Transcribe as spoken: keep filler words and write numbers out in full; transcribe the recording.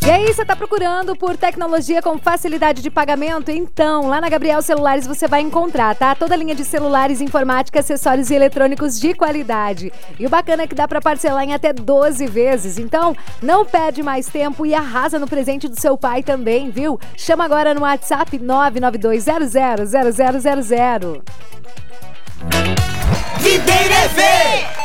E aí, você tá procurando por tecnologia com facilidade de pagamento? Então, lá na Gabriel Celulares você vai encontrar, tá? Toda a linha de celulares, informática, acessórios e eletrônicos de qualidade. E o bacana é que dá pra parcelar em até doze vezes. Então, não perde mais tempo e arrasa no presente do seu pai também, viu? Chama agora no WhatsApp nove nove dois zero zero zero zero zero zero. Videira T V